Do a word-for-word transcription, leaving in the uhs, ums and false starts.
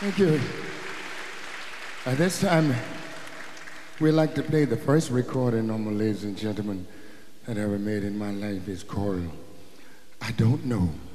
Thank you. At this time, we'd like to play the first recording, on my ladies and gentlemen, that I ever made in my life. It's called I Don't Know.